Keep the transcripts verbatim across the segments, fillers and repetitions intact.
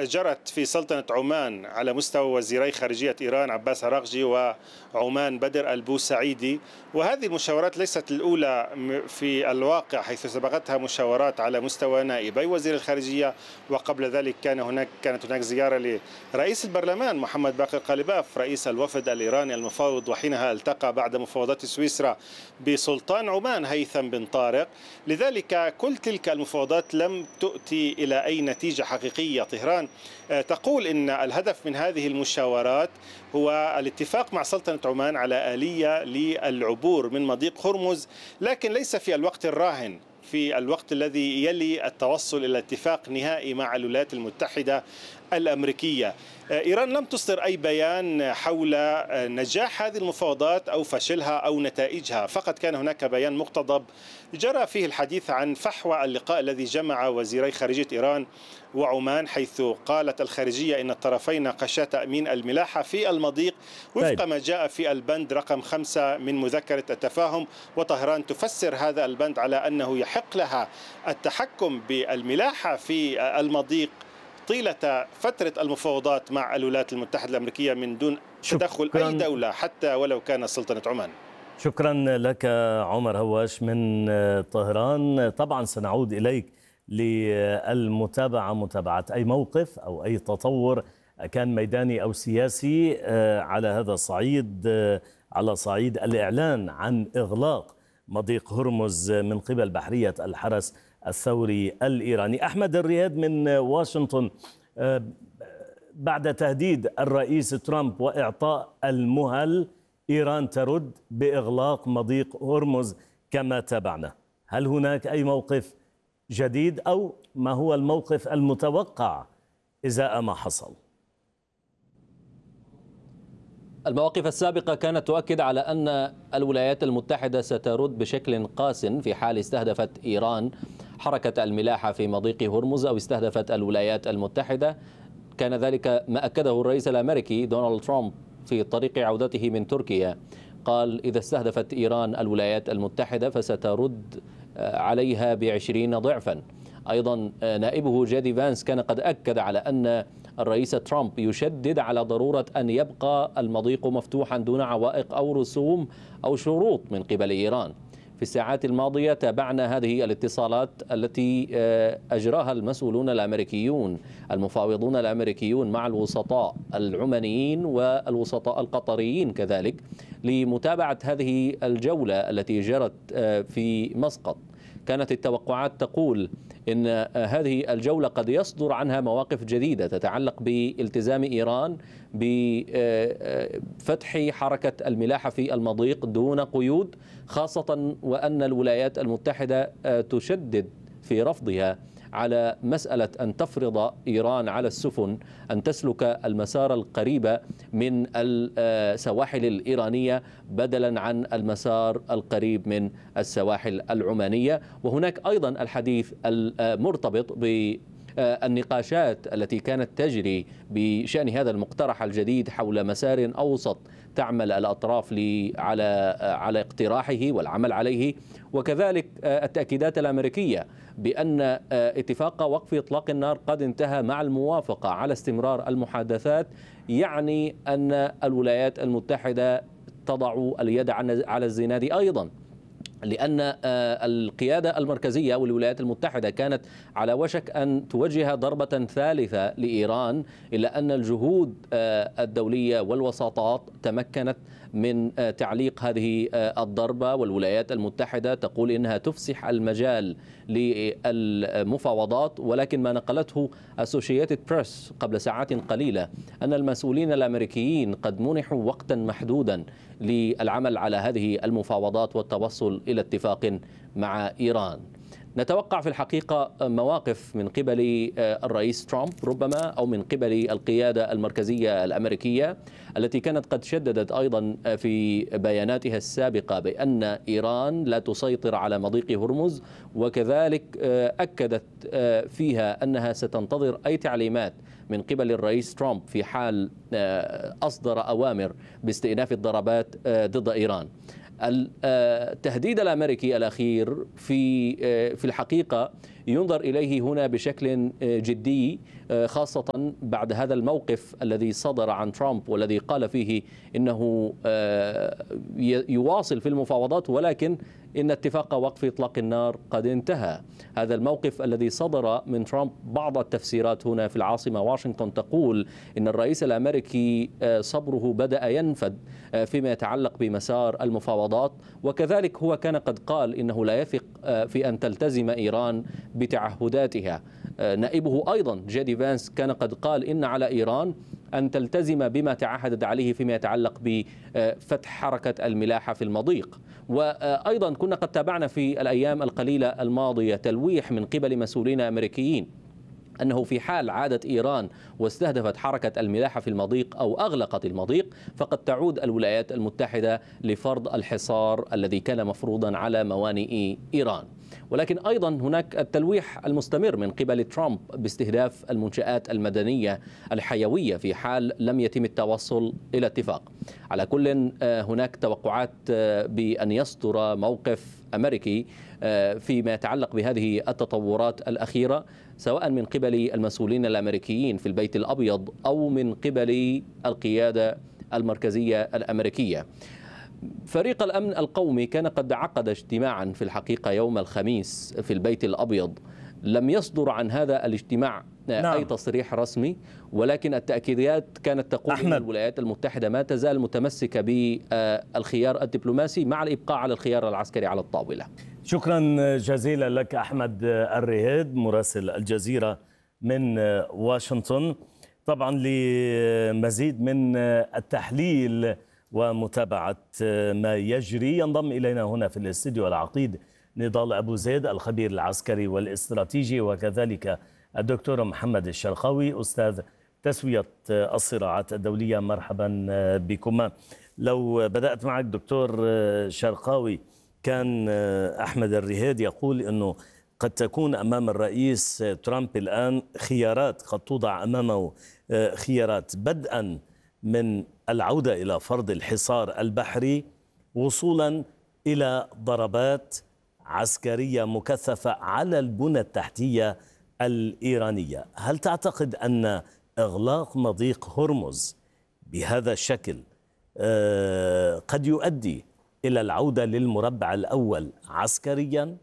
جرت في سلطنة عمان على مستوى وزيري خارجية إيران عباس عراقجي وعمان بدر البوسعيدي، وهذه المشاورات ليست الأولى في الواقع، حيث سبقتها مشاورات على مستوى نائبي وزير الخارجية، وقبل ذلك كان هناك كانت هناك زيارة لرئيس البرلمان محمد باقر قالباف رئيس الوفد الإيراني المفاوض، وحينها التقى بعد مفاوضات سويسرا بسلطان عمان هيثم بن طارق. لذلك كل تلك المفاوضات لم تؤتي إلى أي نتيجة حقيقية. طهران تقول إن الهدف من هذه المشاورات هو الاتفاق مع سلطنة عمان على آلية للعبور من مضيق هرمز، لكن ليس في الوقت الراهن، في الوقت الذي يلي التوصل إلى اتفاق نهائي مع الولايات المتحدة الأمريكية. إيران لم تصدر أي بيان حول نجاح هذه المفاوضات أو فشلها أو نتائجها، فقط كان هناك بيان مقتضب جرى فيه الحديث عن فحوى اللقاء الذي جمع وزيري خارجية إيران وعمان، حيث قالت الخارجية إن الطرفين ناقشا تأمين الملاحة في المضيق وفق ما جاء في البند رقم خمسة من مذكرة التفاهم، وطهران تفسر هذا البند على أنه يحق لها التحكم بالملاحة في المضيق طيلة فترة المفاوضات مع الولايات المتحدة الأمريكية من دون تدخل أي دولة حتى ولو كان سلطنة عمان. شكرا لك عمر هواش من طهران. طبعا سنعود إليك للمتابعة، متابعة أي موقف أو أي تطور كان ميداني أو سياسي على هذا الصعيد، على صعيد الإعلان عن إغلاق مضيق هرمز من قبل بحرية الحرس الثوري الإيراني. أحمد الرياد من واشنطن، بعد تهديد الرئيس ترامب وإعطاء المهل، إيران ترد بإغلاق مضيق هرمز كما تابعنا. هل هناك أي موقف جديد أو ما هو الموقف المتوقع إزاء ما حصل؟ المواقف السابقة كانت تؤكد على أن الولايات المتحدة سترد بشكل قاس في حال استهدفت إيران حركة الملاحة في مضيق هرمز أو استهدفت الولايات المتحدة. كان ذلك ما أكده الرئيس الأمريكي دونالد ترامب في طريق عودته من تركيا، قال إذا استهدفت إيران الولايات المتحدة فسترد عليها بعشرين ضعفا. أيضا نائبه جيدي فانس كان قد أكد على أن الرئيس ترامب يشدد على ضرورة أن يبقى المضيق مفتوحا دون عوائق أو رسوم أو شروط من قبل إيران. في الساعات الماضية تابعنا هذه الاتصالات التي أجراها المسؤولون الأمريكيون المفاوضون الأمريكيون مع الوسطاء العمانيين والوسطاء القطريين كذلك لمتابعة هذه الجولة التي جرت في مسقط. كانت التوقعات تقول إن هذه الجولة قد يصدر عنها مواقف جديدة تتعلق بالتزام إيران بفتح حركة الملاحة في المضيق دون قيود، خاصة وأن الولايات المتحدة تشدد في رفضها على مسألة أن تفرض إيران على السفن أن تسلك المسار القريب من السواحل الإيرانية بدلا عن المسار القريب من السواحل العمانية. وهناك أيضا الحديث المرتبط بالنقاشات التي كانت تجري بشأن هذا المقترح الجديد حول مسار أوسط تعمل الأطراف على على اقتراحه والعمل عليه، وكذلك التأكيدات الأمريكية بأن اتفاق وقف إطلاق النار قد انتهى مع الموافقة على استمرار المحادثات، يعني أن الولايات المتحدة تضع اليد على الزناد أيضا، لأن القيادة المركزية والولايات المتحدة كانت على وشك أن توجه ضربة ثالثة لإيران، إلا أن الجهود الدولية والوساطات تمكنت من تعليق هذه الضربة، والولايات المتحدة تقول إنها تفسح المجال للمفاوضات. ولكن ما نقلته أسوشيتد بريس قبل ساعات قليلة أن المسؤولين الأمريكيين قد منحوا وقتا محدودا للعمل على هذه المفاوضات والتوصل إلى اتفاق مع إيران. نتوقع في الحقيقة مواقف من قبل الرئيس ترامب ربما أو من قبل القيادة المركزية الأمريكية التي كانت قد شددت أيضا في بياناتها السابقة بأن إيران لا تسيطر على مضيق هرمز، وكذلك أكدت فيها أنها ستنتظر أي تعليمات من قبل الرئيس ترامب في حال أصدر أوامر باستئناف الضربات ضد إيران. التهديد الأمريكي الأخير في في الحقيقة ينظر إليه هنا بشكل جدي، خاصة بعد هذا الموقف الذي صدر عن ترامب والذي قال فيه إنه يواصل في المفاوضات ولكن إن اتفاق وقف إطلاق النار قد انتهى. هذا الموقف الذي صدر من ترامب، بعض التفسيرات هنا في العاصمة واشنطن تقول إن الرئيس الأمريكي صبره بدأ ينفد فيما يتعلق بمسار المفاوضات، وكذلك هو كان قد قال إنه لا يثق في أن تلتزم إيران بتعهداتها. نائبه أيضا جيدي فانس كان قد قال إن على إيران أن تلتزم بما تعهدت عليه فيما يتعلق بفتح حركة الملاحة في المضيق. وأيضا كنا قد تابعنا في الأيام القليلة الماضية تلويح من قبل مسؤولين أمريكيين أنه في حال عادت إيران واستهدفت حركة الملاحة في المضيق أو أغلقت المضيق فقد تعود الولايات المتحدة لفرض الحصار الذي كان مفروضا على موانئ إيران. ولكن أيضا هناك التلويح المستمر من قبل ترامب باستهداف المنشآت المدنية الحيوية في حال لم يتم التوصل إلى اتفاق. على كل هناك توقعات بأن يصدر موقف أمريكي فيما يتعلق بهذه التطورات الأخيرة، سواء من قبل المسؤولين الأمريكيين في البيت الأبيض أو من قبل القيادة المركزية الأمريكية. فريق الأمن القومي كان قد عقد اجتماعا في الحقيقة يوم الخميس في البيت الأبيض، لم يصدر عن هذا الاجتماع نعم. أي تصريح رسمي، ولكن التأكيدات كانت تقول أن الولايات المتحدة ما تزال متمسكة بالخيار الدبلوماسي مع الإبقاء على الخيار العسكري على الطاولة. شكرا جزيلا لك أحمد الرهيد مراسل الجزيرة من واشنطن. طبعا لمزيد من التحليل ومتابعة ما يجري ينضم إلينا هنا في الاستديو العقيد نضال أبو زيد الخبير العسكري والاستراتيجي، وكذلك الدكتور محمد الشرقاوي أستاذ تسوية الصراعات الدولية. مرحبا بكم. لو بدأت معك دكتور شرقاوي، كان أحمد الرهيد يقول أنه قد تكون أمام الرئيس ترامب الآن خيارات، قد توضع أمامه خيارات بدءا من العودة إلى فرض الحصار البحري وصولا إلى ضربات عسكرية مكثفة على البنى التحتية الإيرانية. هل تعتقد أن إغلاق مضيق هرمز بهذا الشكل قد يؤدي إلى العودة للمربع الأول عسكريا؟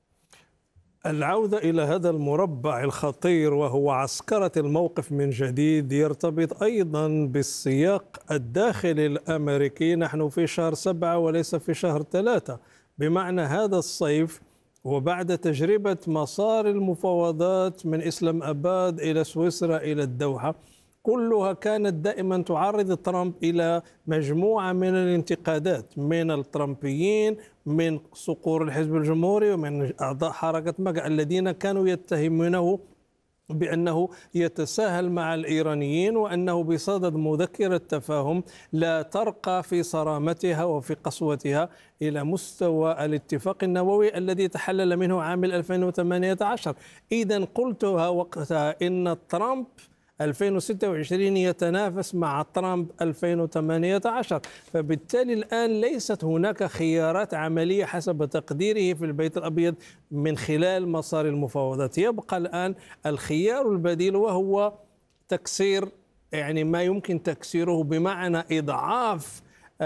العودة إلى هذا المربع الخطير وهو عسكرة الموقف من جديد يرتبط أيضا بالسياق الداخلي الأمريكي. نحن في شهر سبعة وليس في شهر ثلاثة، بمعنى هذا الصيف وبعد تجربة مسار المفاوضات من إسلام أباد إلى سويسرا إلى الدوحة، كلها كانت دائما تعرض ترامب إلى مجموعة من الانتقادات من الترامبيين، من صقور الحزب الجمهوري ومن أعضاء حركة مجا الذين كانوا يتهمونه بأنه يتساهل مع الإيرانيين وأنه بصدد مذكرة تفاهم لا ترقى في صرامتها وفي قسوتها إلى مستوى الاتفاق النووي الذي تحلل منه عام ألفين وثمانية عشر. إذن قلتها وقتها إن ترامب ألفين وستة وعشرين يتنافس مع ترامب ألفين وثمانية عشر، فبالتالي الآن ليست هناك خيارات عملية حسب تقديره في البيت الأبيض من خلال مسار المفاوضات. يبقى الآن الخيار البديل وهو تكسير، يعني ما يمكن تكسيره بمعنى إضعاف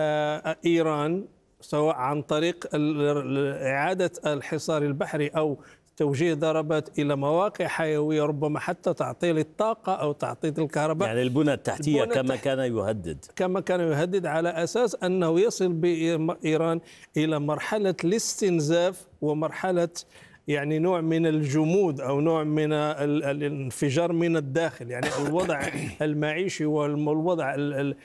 إيران سواء عن طريق إعادة الحصار البحري أو توجيه ضربات إلى مواقع حيوية، ربما حتى تعطيل الطاقة أو تعطيل الكهرباء، يعني البنى التحتية البنى كما كان يهدد كما كان يهدد على أساس أنه يصل بإيران إلى مرحلة الاستنزاف ومرحلة يعني نوع من الجمود أو نوع من الانفجار من الداخل. يعني الوضع المعيشي والوضع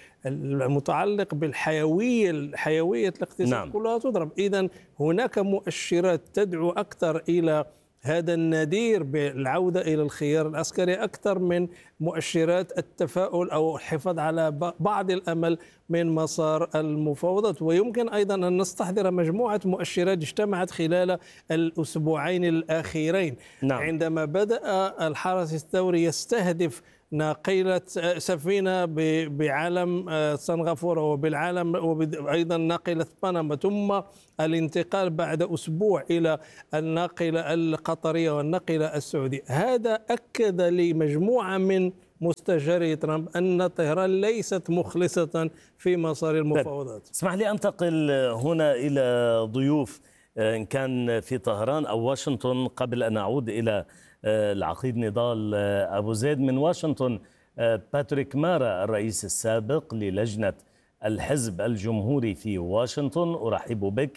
المتعلق بالحيوية الحيوية الاقتصاد نعم. كلها تضرب. إذن هناك مؤشرات تدعو أكثر إلى هذا النذير بالعودة إلى الخيار العسكري أكثر من مؤشرات التفاؤل أو الحفاظ على بعض الأمل من مسار المفاوضات. ويمكن أيضا أن نستحضر مجموعة مؤشرات اجتمعت خلال الأسبوعين الأخيرين نعم. عندما بدأ الحرس الثوري يستهدف ناقلة سفينة بعلم سنغافورة وبالعالم وأيضا ناقلة بنما، ثم الانتقال بعد أسبوع إلى الناقلة القطرية والناقلة السعودية. هذا أكد لمجموعة من مستشاري ترامب أن طهران ليست مخلصة في مسار المفاوضات. اسمح لي أنتقل هنا إلى ضيوف إن كان في طهران أو واشنطن قبل أن أعود إلى العقيد نضال أبو زيد. من واشنطن باتريك مارا الرئيس السابق للجنة الحزب الجمهوري في واشنطن، أرحب بك.